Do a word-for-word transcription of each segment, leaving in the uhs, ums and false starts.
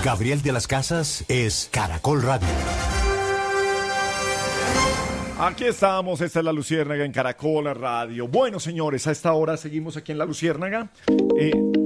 Gabriel de las Casas es Caracol Radio. Aquí estamos, esta es La Luciérnaga en Caracol Radio. Bueno, señores, a esta hora seguimos aquí en La Luciérnaga. Eh,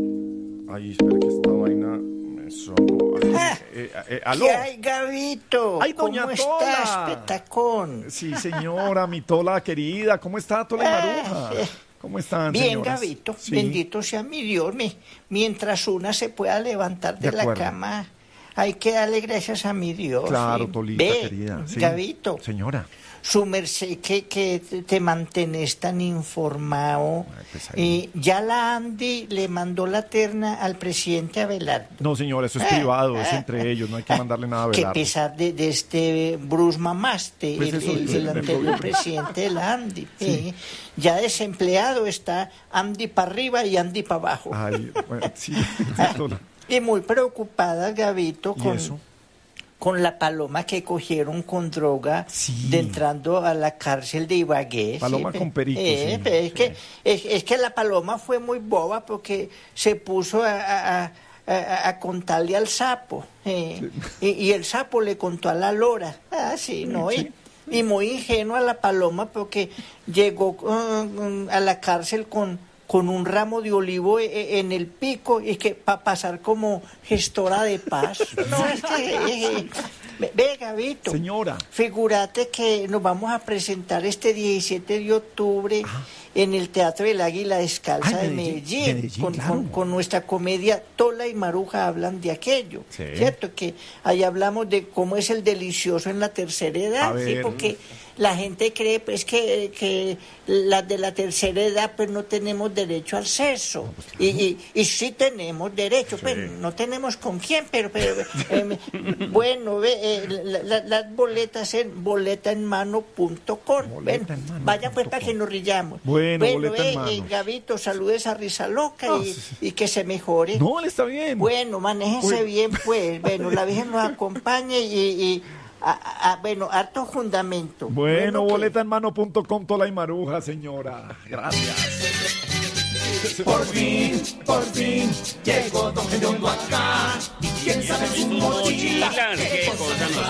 ay, espera que esta vaina me sonó. Ah, eh, eh, ¿Aló? ¿Qué hay, Gabito? Ay, doña ¿Cómo Tola. estás, petacón? Sí, señora, mi Tola querida. ¿Cómo está, Tola y Maruja? ¿Cómo están, Bien, señoras? Gabito, Sí. bendito sea mi Dios. Me, mientras una se pueda levantar de, De la acuerdo. cama, hay que darle gracias a mi Dios. Claro, sí. Tolita, Ve, querida. Sí. Gabito, Señora. su merced que, que te- te mantenés tan informado. Ay, pues ahí. Eh, ya la Andy le mandó la terna al presidente Abelardo. No, señora, eso es Ah, privado, es ah, entre ellos, no hay que mandarle nada a Que Belardo. pesar de, de este Bruce Mamaste, Pues el, eso el- dice el el anterior problema. presidente de la Andy, eh, ya desempleado está Andy para arriba y Andy para abajo. Ay, bueno, sí, Tola. Y muy preocupada, Gabito, ¿Y con, eso? con la paloma que cogieron con droga Sí. de entrando a la cárcel de Ibagué. Paloma pe- con perico, eh, sí, pe- es, sí. Que, es, es que la paloma fue muy boba porque se puso a, a- a- a- a contarle al sapo. eh, y, y el sapo le contó a la lora. Ah, sí, ¿no? Y, y muy ingenua la paloma porque llegó uh, a la cárcel con con un ramo de olivo e- e- en el pico y que para pasar como gestora de paz. No, es que, eh, ve, ve, Gabito, Señora. figúrate que nos vamos a presentar este diecisiete de octubre en el Teatro del Águila Descalza Ay, de Medellín, Medellín, Medellín, con, claro. con- con nuestra comedia Tola y Maruja hablan de aquello, Sí. ¿cierto? Que ahí hablamos de cómo es el delicioso en la tercera edad, A ¿sí? ver. Porque la gente cree pues que, que las de la tercera edad pues no tenemos derecho al sexo. y, y, y sí tenemos derecho, pues no tenemos con quién, pero, pero eh, bueno, ve, eh, la- la- las boletas en boleta en mano punto com. Boleta Ven, en mano vaya pues punto para com. que nos rillamos. Bueno, boleta en ve, mano. eh, Gabito, saludes a Risa Loca Ah, y, sí, sí. y que se mejore. No, él está bien. Bueno, manéjense Uy. bien, pues. Bueno, la Virgen nos acompañe y, y a- a- bueno, harto fundamento. Bueno, que- boleta en mano punto com, Tola y Maruja, señora. Gracias. Por fin, por fin, llegó Don Gediondo acá. ¿Y quién sabe su mochila? ¿Qué cosa nos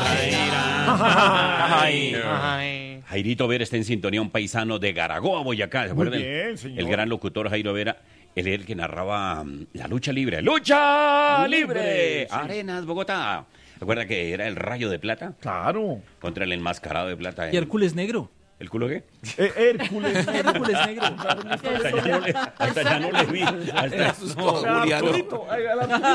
traerá? Ay, Ay. Jairito Vera está en sintonía, un paisano de Garagoa, Boyacá. ¿Se Muy acuerdan? bien, señor. El gran locutor Jairo Vera, él es el que narraba mm, la lucha libre. ¡Lucha libre! Libre, sí. Arenas, Bogotá. ¿Recuerda que era el Rayo de Plata Claro. contra el enmascarado de plata? Y Hércules negro. ¿El culo qué? Eh, Hércules. Hércules negro. Hasta ya no le, hasta ya no le vi. Hasta Arturito, ay,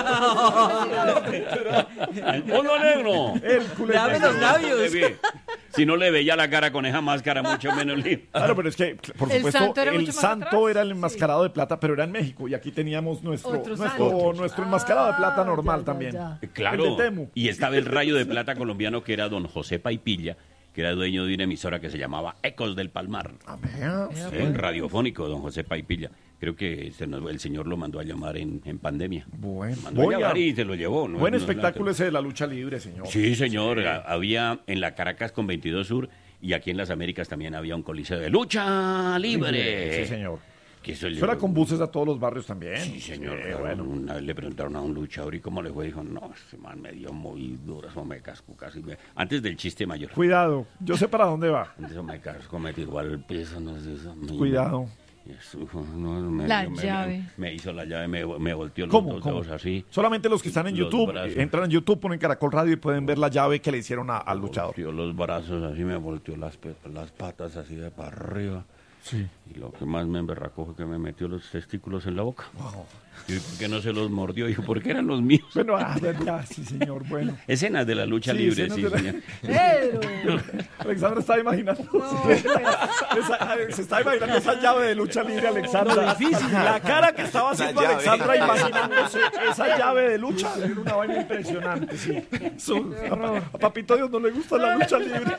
adelante. ¡Hola, negro! Hércules. Dame los labios. Le vi. Si no le veía la cara con esa máscara, mucho menos le... Claro, pero es que, por El supuesto, santo era el mucho más santo atrás. era el enmascarado de plata, pero era en México y aquí teníamos nuestro Otro nuestro, santo. nuestro enmascarado de plata Ah, normal ya, ya, también. ya. Claro, El de Temu. y estaba el Rayo de Plata colombiano que era don José Paipilla, que era dueño de una emisora que se llamaba Ecos del Palmar. A ver, Sí, radiofónico, don José Paipilla. Creo que se nos- el señor lo mandó a llamar en, en pandemia. Bueno, Mandó a voy a- llamar y se lo llevó. ¿no? buen No, espectáculo no, ese de la lucha libre, señor. Sí, señor. A- Había en la Caracas con veintidós Sur y aquí en las Américas también había un coliseo de lucha libre. Sí, señor. Que eso, Eso era con buses a todos los barrios también. Sí, señor. Sí, Claro, bueno. Una vez le preguntaron a un luchador y cómo le fue. Dijo, no, este man me dio muy duro, eso me casco casi. me-". Antes del chiste mayor. Cuidado, yo sé para dónde va. Eso me casco, me tiró al piso, no sé. Eso, me- Cuidado. y eso, no, me, La me- llave. Me, me hizo la llave, me, me volteó los ¿Cómo? dos ¿Cómo? dedos así. Solamente los que están en Los YouTube, brazos. eh, entran en YouTube, ponen Caracol Radio y pueden ver la llave que le hicieron a- al Me luchador. volteó los brazos así, me volteó las, pe- las patas así de para arriba. Sí. Y lo que más me emberracó fue que me metió los testículos en la boca. Y por qué no se los mordió, dijo, porque eran los míos. Bueno, ah, ya, sí, señor, bueno. Escenas de la lucha Sí, libre, escenas sí, de la- señor. Pedro. Alexandra estaba imaginando. Esa- se estaba imaginando esa llave de lucha libre, Alexandra. La cara que estaba haciendo llave. Alexandra imaginándose esa llave de lucha era una vaina impresionante, sí. Su- a, a Papito Dios no le gusta la lucha libre.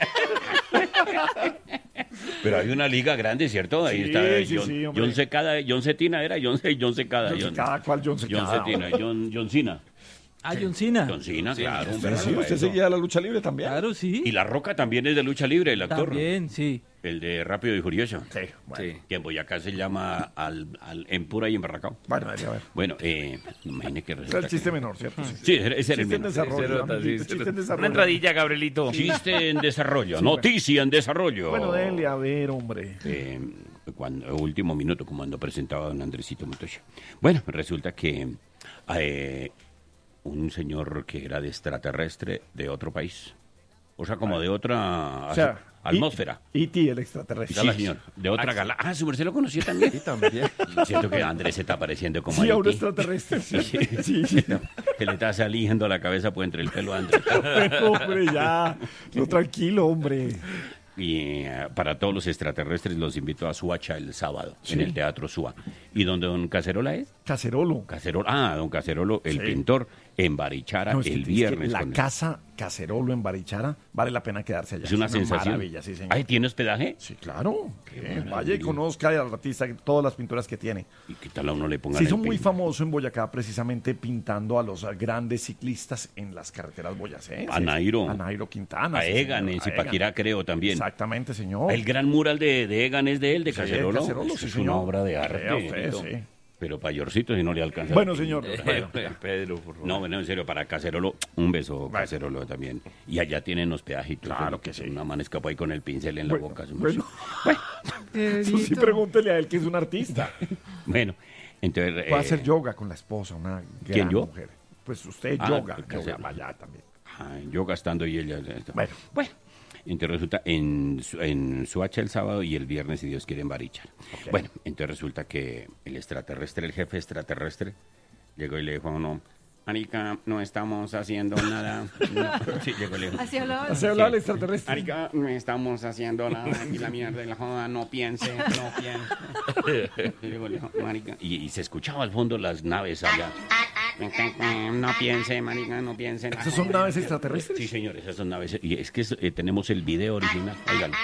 Pero hay una liga grande, ¿cierto? Ahí Sí, está sí, John, sí, hombre. John Secada, John Cetina era, John, John Secada. John Secada, ¿cuál John Secada? John Cetina, John, John Cena. Ah, John Cena. John Cena, claro. un ¿Usted, verdadero sí, ¿Usted eso. seguía la lucha libre también? Claro, sí. Y La Roca también es de lucha libre, el actor. También, sí. El de Rápido y Furioso. Sí, bueno. Sí, que en Boyacá se llama al, al en pura y embarracado. Bueno, a ver. Bueno, eh, imagine que Era resulta el chiste que- menor, ¿cierto? Sí, Sí, ese era el Chiste en menor. desarrollo, Ese amiguito, sí, chiste en Una desarrollo. entradilla, Gabrielito. Chiste en desarrollo, noticia en desarrollo. Bueno, dele, a ver, hombre. Eh, cuando último minuto, como cuando presentaba a don Andresito Montoya. Bueno, resulta que eh, un señor que era de extraterrestre de otro país, o sea, como de otra O sea, atmósfera. E T, el extraterrestre. Sí, señor, de otra galaxia. Ah, su merced lo conoció también. Sí, también. Siento que Andrés se está pareciendo como Sí, a a un E T. extraterrestre. Sí, sí. sí. Que le está saliendo la cabeza por entre el pelo a Andrés. Bueno, hombre, ya. No, tranquilo, hombre. Y eh, para todos los extraterrestres los invito a Suacha el sábado, en el Teatro Sua. ¿Y donde don Cacerola es? Cacerolo. Cacerolo, ah, don Cacerolo, el Sí. pintor, en Barichara No, es que- el es que viernes. la con el- casa Cacerolo en Barichara vale la pena quedarse allá. Es una sensación. Maravilla, sí, señor. Ay, ¿tiene hospedaje? Sí, claro. Qué Eh, maravilla. vaya y conozca al artista todas las pinturas que tiene. ¿Y qué tal a uno le pongan Se el hizo muy pin? famoso en Boyacá precisamente pintando a los ah, grandes ciclistas en las carreteras boyacenses. A Nairo. A Nairo Quintana. A sí, Egan, señor, en a Zipaquirá Egan. creo también. Exactamente, señor. El gran mural de, de Egan es de él, de Sí, Cacerolo. Cacerolo, Eso sí, es señor. una obra de arte. Vea usted, Tito. sí. Pero payorcito si no le alcanza. Bueno, señor. Bueno. Pedro, por favor. No, bueno, en serio, para Cacerolo, un beso, Bueno. Cacerolo también. Y allá tienen hospedaje y todo. Claro eso, que sí. Una man escapó ahí con el pincel en la Bueno, boca. su bueno. merced. Eso sí, pregúntele a él que es un artista. Bueno, entonces... Puede eh, hacer yoga con la esposa, una gran ¿Quién, yo? mujer. Pues usted, Ah, yoga. que yoga, hacer- vaya también. ah, yo gastando y ella... Bueno. Bueno, entonces resulta en, Su- en Suacha el sábado y el viernes, si Dios quiere, en Barichara. Ok. Bueno, entonces resulta que el extraterrestre, el jefe extraterrestre, llegó y le dijo a uno, Marica, no estamos haciendo nada. No, sí, llegó y le dijo, Así hablaba. Así hablaba el extraterrestre. Marica, no estamos haciendo nada y la mierda de la joda, no piense, no piense. Y luego le dijo, Marica, y, y se escuchaba al fondo las naves allá. No piense, Marica, no piense. ¿Esas son naves extraterrestres? Sí, señores, esas son naves. Y es que es- eh, tenemos el video original. Óigalo.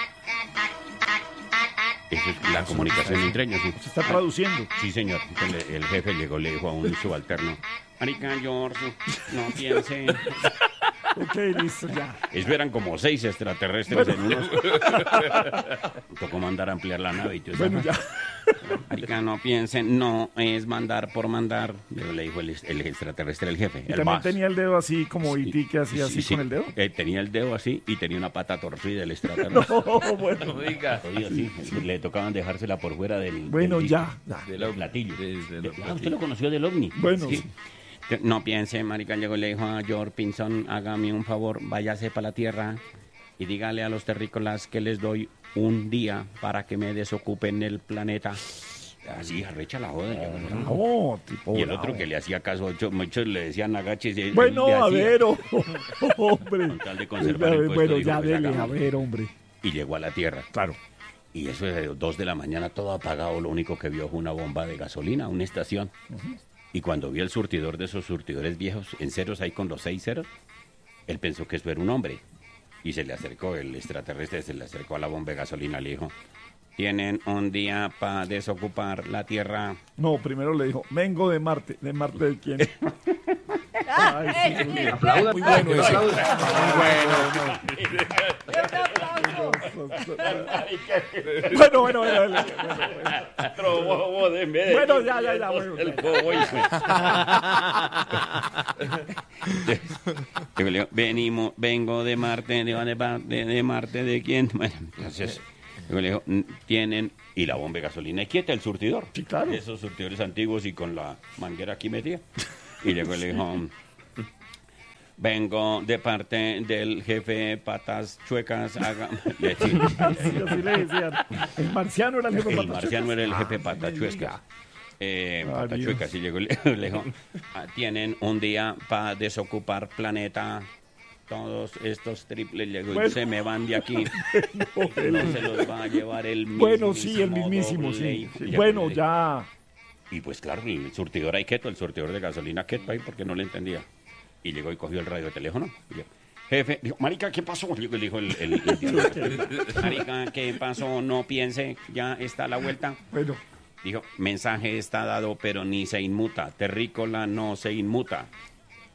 Eso es la comunicación entre ellos. Sí. Se está traduciendo. Sí, señor. Entonces, el jefe llegó, le dijo a un subalterno, Marica, George, no piense. Ok, listo, ya. Eso eran como seis extraterrestres en unos. Tocó mandar a ampliar la nave y todo eso. Bueno, ya. Marica, no piensen, no es mandar por mandar. Luego le dijo el, el extraterrestre, el jefe. Y el también boss. tenía el dedo así como E T que hacía Sí, así sí. con el dedo. Eh, tenía el dedo así y tenía una pata torcida el extraterrestre. Oh, bueno. Oiga. Oye, sí, le tocaban dejársela por fuera del. Bueno, del ya, ya. De los platillos. Sí, de los Ah, usted platillos. lo conoció del ovni. Bueno, Sí. sí. No piense, marica, llegó y le dijo a George Pinson, hágame un favor, váyase para la tierra y dígale a los terrícolas que les doy un día para que me desocupen el planeta. Así, arrecha la joda. ya, ¿no? Oh, tipo Y el bravo. otro que le hacía caso, muchos, muchos le decían agaches. y él Bueno, le a hacía. ver, oh, hombre. Con tal de conservar el puesto, Bueno, dijo, ya pues, dele, a hagamos. ver, hombre. Y llegó a la tierra. Claro. Y eso es de dos de la mañana, todo apagado. Lo único que vio fue una bomba de gasolina, una estación. Y cuando vio el surtidor de esos surtidores viejos, en ceros ahí con los seis ceros, él pensó que eso era un hombre. Y se le acercó, el extraterrestre se le acercó a la bomba de gasolina, le dijo, tienen un día para desocupar la Tierra. No, primero le dijo, vengo de Marte. ¿De Marte de quién? Ah, Ay, sí, eh, sí. aplauda, Muy bueno ese. Bueno, bueno, bueno. Bueno, Otro bobo de Medellín. Bueno, ya, ya, ya, bueno, El ya. bobo, hijo. Yo le digo, venimos, vengo de Marte, de, de, de, de Marte, ¿de quién? Bueno, entonces, yo le digo, "Mm, tienen, y la bomba de gasolina, y quieta el surtidor. Sí, claro. Esos surtidores antiguos y con la manguera aquí metida. Y luego le dijo, vengo de parte del jefe Patas Chuecas. Haga... Le decía, Sí, así le decían. El marciano era el jefe el Patachuecas. marciano era el jefe Ah, Patachuescas. Eh, Ay, Patachuecas, y llegó y le, le dijo, "Ah, tienen un día para desocupar planeta. Todos estos triples llegó y Bueno. se me van de aquí. No, el- No se los va a llevar el mismo. Bueno, sí, el mismísimo, sí. Sí, Bueno, ya. Y pues claro, el surtidor ahí quieto, el surtidor de gasolina quieto ahí porque no le entendía. Y llegó y cogió el radio de teléfono. Y yo, jefe, dijo, marica, ¿qué pasó? Llegó y le dijo el, el, el- marica, ¿qué pasó? No piense, ya está la vuelta. Bueno, Dijo, mensaje está dado, pero ni se inmuta. Terrícola no se inmuta. Y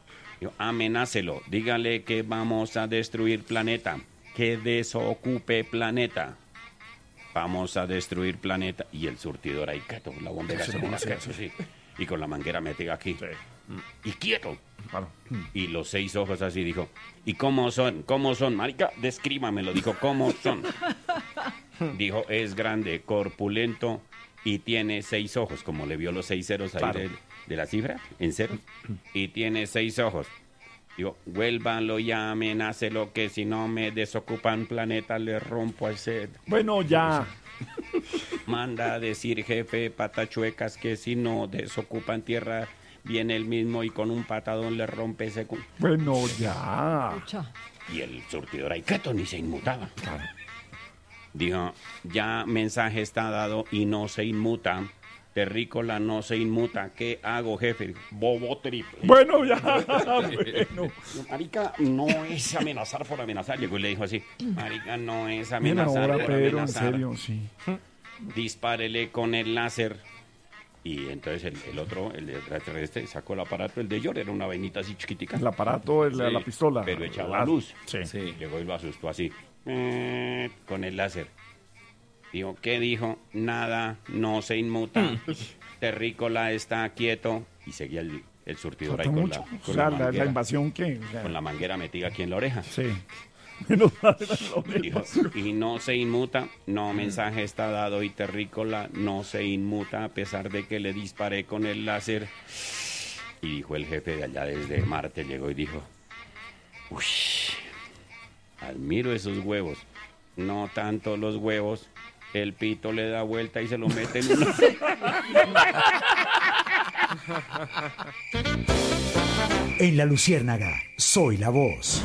Yo, amenácelo, dígale que vamos a destruir planeta, que desocupe planeta. Vamos a destruir planeta. Y el surtidor ahí, quieto, la bomba de gasolina, quieto, sí. Y con la manguera metida aquí. Sí. Y quieto. Claro. Y los seis ojos así, dijo, ¿y cómo son? ¿Cómo son? Marica, descríbamelo, dijo, ¿cómo son? Dijo, es grande, corpulento y tiene seis ojos, como le vio los seis ceros ahí Claro. de, de la cifra, en ceros, y tiene seis ojos. Digo, vuélvanlo y amenácelo que si no me desocupan planeta le rompo al set. Bueno, ya. Manda a decir, jefe, patachuecas, que si no desocupan tierra, viene el mismo y con un patadón le rompe ese... cu-". Bueno, ya. Pucha. Y el surtidor ahí, quieto, ni se inmutaba. Dijo, ya mensaje está dado y no se inmuta. Terrícola no se inmuta. ¿Qué hago, jefe? Bobo triple. Bueno, ya. Bueno. Marica, no es amenazar por amenazar. Llegó y le dijo así, marica, no es Bien amenazar ahora, por Pedro, en amenazar. serio, sí. Dispárele con el láser. Y entonces el, el otro, el de extraterrestre, sacó el aparato. El de Yor era una vainita así chiquitica. El aparato, el, Sí, la pistola. pero echaba La- luz. Sí. Sí, llegó y lo asustó así, eh, con el láser. Dijo, ¿qué dijo? Nada, no se inmuta. Terrícola está quieto. Y seguía el, el surtidor ahí Falta con mucho. la, O con sea, la la, la manguera, invasión que... o sea, con la manguera metida aquí en la oreja. Sí. Menos mal eran los Dijo, demás. y no se inmuta, no, mensaje está dado y Terrícola no se inmuta a pesar de que le disparé con el láser. Y dijo el jefe de allá desde Marte, llegó y dijo, uy, admiro esos huevos, no tanto los huevos, el pito le da vuelta y se lo mete en una... En La Luciérnaga, soy la voz.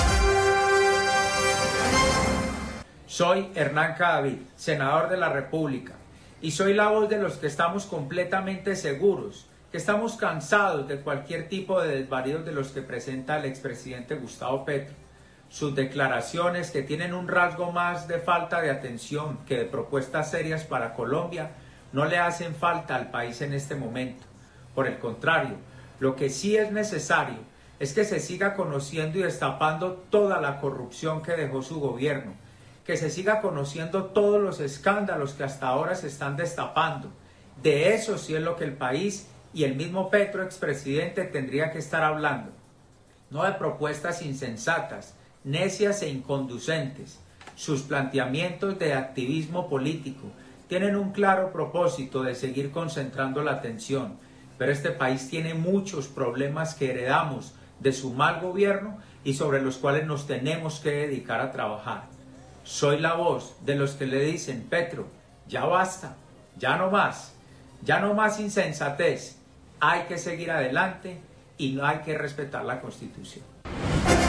Soy Hernán Cadavid, senador de la República, y soy la voz de los que estamos completamente seguros, que estamos cansados de cualquier tipo de desvaríos de los que presenta el expresidente Gustavo Petro. Sus declaraciones, que tienen un rasgo más de falta de atención que de propuestas serias para Colombia, no le hacen falta al país en este momento. Por el contrario, lo que sí es necesario es que se siga conociendo y destapando toda la corrupción que dejó su gobierno, que se siga conociendo todos los escándalos que hasta ahora se están destapando. De eso sí es lo que el país y el mismo Petro, expresidente, tendría que estar hablando. No de propuestas insensatas, necias e inconducentes. Sus planteamientos de activismo político tienen un claro propósito de seguir concentrando la atención, pero este país tiene muchos problemas que heredamos de su mal gobierno y sobre los cuales nos tenemos que dedicar a trabajar. Soy la voz de los que le dicen, Petro, ya basta, ya no más, ya no más insensatez, hay que seguir adelante y no hay que respetar la Constitución.